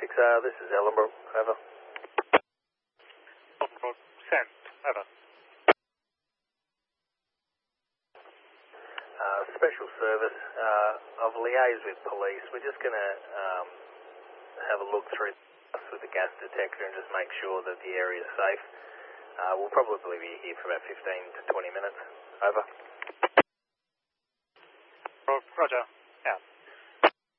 6R, this is Ellenbrook, over. Ellenbrook, send, over. Special service, I've liaised with police. We're just going to have a look through with the gas detector and just make sure that the area is safe. We'll probably be here for about 15 to 20 minutes. Over. Roger.